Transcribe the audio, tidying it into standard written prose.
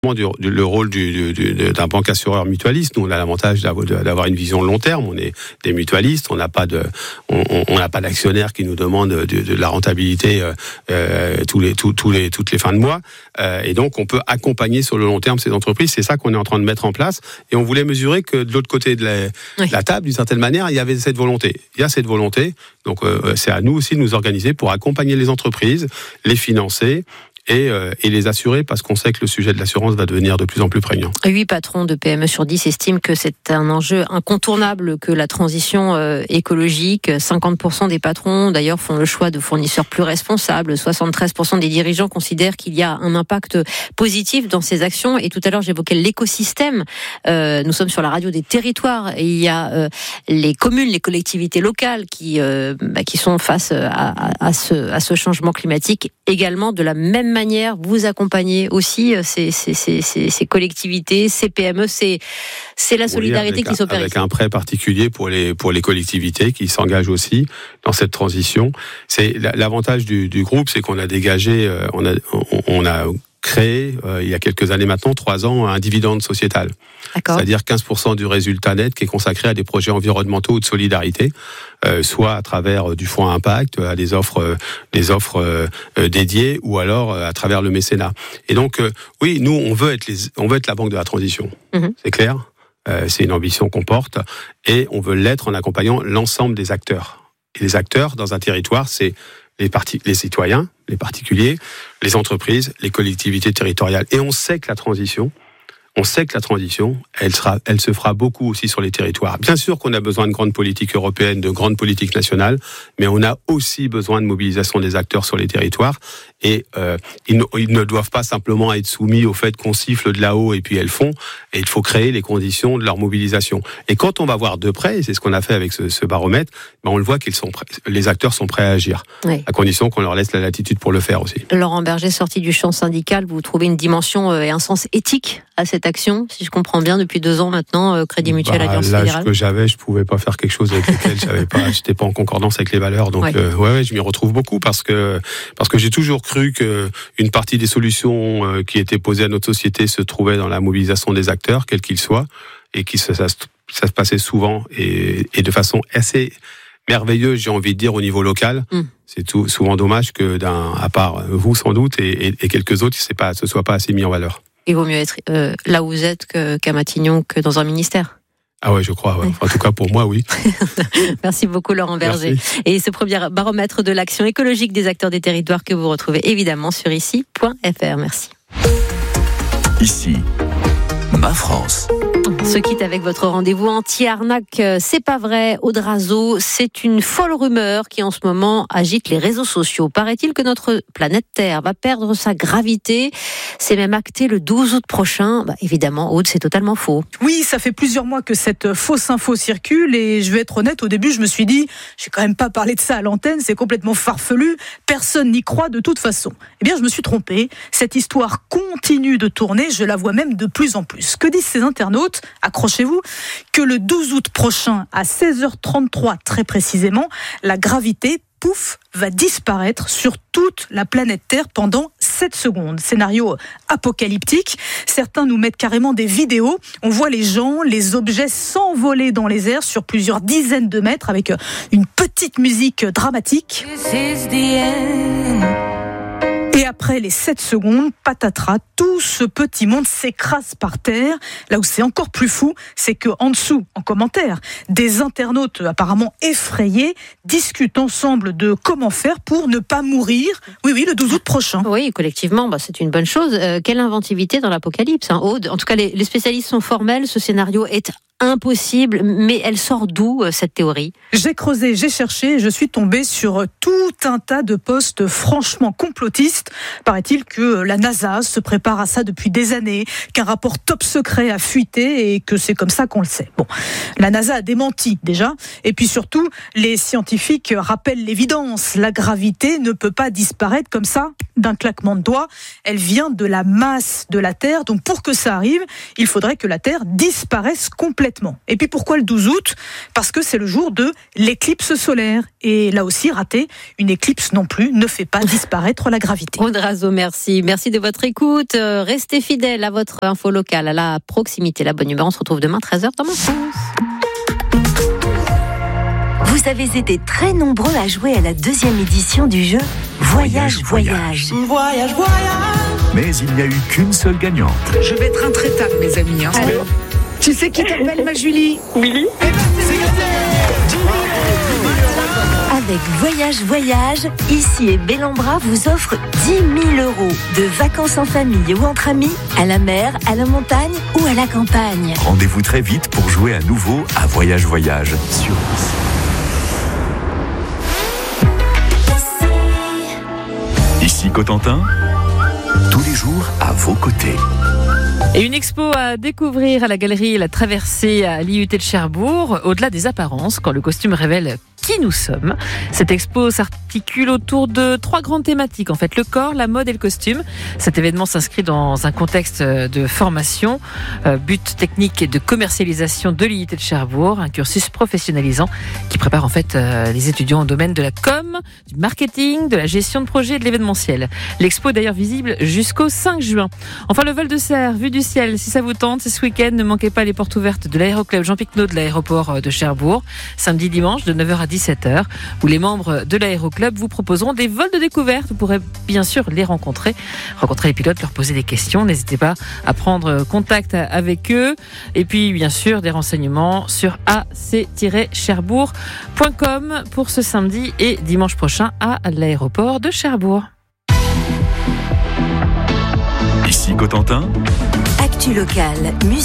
le rôle d'un banque assureur mutualiste. Nous, on a l'avantage d'avoir une vision long terme. On est des mutualistes. On n'a pas d'actionnaires qui nous demandent de la rentabilité toutes les fins de mois. Et donc, on peut accompagner sur le long terme ces entreprises. C'est ça qu'on est en train de mettre en place. Et on voulait mesurer que de l'autre côté de la table, d'une certaine manière, il y avait cette volonté. Il y a cette volonté. Donc, c'est à nous aussi de nous organiser pour accompagner les entreprises, les financer. Et les assurer, parce qu'on sait que le sujet de l'assurance va devenir de plus en plus prégnant. 8 patrons de PME sur 10 estiment que c'est un enjeu incontournable que la transition écologique. 50% des patrons, d'ailleurs, font le choix de fournisseurs plus responsables. 73% des dirigeants considèrent qu'il y a un impact positif dans ces actions. Et tout à l'heure, j'évoquais l'écosystème. Nous sommes sur la radio des territoires. Et il y a les communes, les collectivités locales qui sont face à ce changement climatique. Également, de la même manière, vous accompagnez aussi ces collectivités, ces PME, c'est la solidarité qui s'opère. Avec un prêt particulier pour les collectivités qui s'engagent aussi dans cette transition. C'est l'avantage du groupe, c'est qu'on a dégagé, on a créé il y a quelques années maintenant, 3 ans, un dividende sociétal. D'accord. C'est-à-dire 15% du résultat net qui est consacré à des projets environnementaux ou de solidarité, soit à travers du fonds impact, à des offres dédiées, ou alors à travers le mécénat. Et donc, oui, nous, on veut être la banque de la transition. C'est clair. C'est une ambition qu'on porte, et on veut l'être en accompagnant l'ensemble des acteurs. Et les acteurs dans un territoire, c'est les citoyens, les particuliers, les entreprises, les collectivités territoriales. Et on sait que la transition, elle se fera beaucoup aussi sur les territoires. Bien sûr qu'on a besoin de grandes politiques européennes, de grandes politiques nationales, mais on a aussi besoin de mobilisation des acteurs sur les territoires. Et ils ne doivent pas simplement être soumis au fait qu'on siffle de là-haut et puis elles font. Et il faut créer les conditions de leur mobilisation. Et quand on va voir de près, et c'est ce qu'on a fait avec ce baromètre, on le voit les acteurs sont prêts à agir, oui, à condition qu'on leur laisse la latitude pour le faire aussi. Laurent Berger, sorti du champ syndical, vous trouvez une dimension et un sens éthique à cette action, si je comprends bien, depuis 2 ans maintenant, Crédit Mutuel Alliance Fédérale. L'âge que j'avais, je pouvais pas faire quelque chose avec lequel j'étais pas en concordance avec les valeurs. Donc, ouais, je m'y retrouve beaucoup parce que j'ai toujours cru que une partie des solutions qui étaient posées à notre société se trouvaient dans la mobilisation des acteurs, quels qu'ils soient, et que ça se passait souvent et de façon assez merveilleuse, j'ai envie de dire, au niveau local. C'est souvent dommage que à part vous sans doute et quelques autres, ce soit pas assez mis en valeur. Il vaut mieux être là où vous êtes qu'à Matignon, que dans un ministère. Ah ouais, je crois. Ouais. En tout cas, pour moi, oui. Merci beaucoup, Laurent Berger. Merci. Et ce premier baromètre de l'action écologique des acteurs des territoires que vous retrouvez évidemment sur ici.fr. Merci. Ici, ma France. On se quitte avec votre rendez-vous anti-arnaque. C'est pas vrai, Audrazo, c'est une folle rumeur qui en ce moment agite les réseaux sociaux. Paraît-il que notre planète Terre va perdre sa gravité. C'est même acté le 12 août prochain. Évidemment, Aude, c'est totalement faux. Oui, ça fait plusieurs mois que cette fausse info circule et je vais être honnête, au début, je me suis dit, je vais quand même pas parler de ça à l'antenne, c'est complètement farfelu, personne n'y croit de toute façon. Eh bien, je me suis trompé. Cette histoire continue de tourner, je la vois même de plus en plus. Que disent ces internautes ? Accrochez-vous, que le 12 août prochain, à 16h33 très précisément, la gravité, pouf, va disparaître sur toute la planète Terre pendant 7 secondes. Scénario apocalyptique. Certains nous mettent carrément des vidéos. On voit les gens, les objets s'envoler dans les airs sur plusieurs dizaines de mètres avec une petite musique dramatique. Et après les 7 secondes, patatras, tout ce petit monde s'écrase par terre. Là où c'est encore plus fou, c'est qu'en dessous, en commentaire, des internautes apparemment effrayés discutent ensemble de comment faire pour ne pas mourir. Oui, le 12 août prochain. Oui, collectivement, c'est une bonne chose. Quelle inventivité dans l'apocalypse, hein, Aude. En tout cas, les spécialistes sont formels. Ce scénario est impossible, mais elle sort d'où cette théorie ? J'ai creusé, j'ai cherché, je suis tombée sur tout un tas de posts franchement complotistes. Paraît-il que la NASA se prépare à ça depuis des années, qu'un rapport top secret a fuité et que c'est comme ça qu'on le sait. Bon, la NASA a démenti déjà, et puis surtout, les scientifiques rappellent l'évidence. La gravité ne peut pas disparaître comme ça d'un claquement de doigts. Elle vient de la masse de la Terre, donc pour que ça arrive, il faudrait que la Terre disparaisse complètement. complètement. Et puis pourquoi le 12 août ? Parce que c'est le jour de l'éclipse solaire. Et là aussi, raté, une éclipse non plus ne fait pas disparaître la gravité. Aude Razeau, merci. Merci de votre écoute. Restez fidèles à votre info locale, à la proximité. La bonne humeur, on se retrouve demain 13h dans Ma France. Vous avez été très nombreux à jouer à la 2e édition du jeu Voyage, Voyage. Voyage, voyage. Mais il n'y a eu qu'une seule gagnante. Je vais être intraitable, mes amis. Alors, tu sais qui t'appelle, ma Julie ? Oui. Avec Voyage, Voyage, Ici et Bellambra vous offre 10 000 € de vacances en famille ou entre amis, à la mer, à la montagne ou à la campagne. Rendez-vous très vite pour jouer à nouveau à Voyage Voyage sur Ici Cotentin, tous les jours à vos côtés. Et une expo à découvrir à la galerie La Traversée à l'IUT de Cherbourg, au-delà des apparences, quand le costume révèle qui nous sommes. Cette expo s'articule autour de 3 grandes thématiques, en fait, le corps, la mode et le costume. Cet événement s'inscrit dans un contexte de formation, but technique et de commercialisation de l'IUT de Cherbourg, un cursus professionnalisant qui prépare en fait les étudiants au domaine de la com, du marketing, de la gestion de projet et de l'événementiel. L'expo est d'ailleurs visible jusqu'au 5 juin. Enfin, le vol de serre, vue du ciel, si ça vous tente, c'est ce week-end. Ne manquez pas les portes ouvertes de l'aéroclub Jean Picnot de l'aéroport de Cherbourg, samedi, dimanche, de 9h à 17h, où les membres de l'aéroclub vous proposeront des vols de découverte. Vous pourrez bien sûr les rencontrer les pilotes, leur poser des questions. N'hésitez pas à prendre contact avec eux. Et puis, bien sûr, des renseignements sur ac-cherbourg.com pour ce samedi et dimanche prochain à l'aéroport de Cherbourg. Ici Cotentin. Actu locale, musique.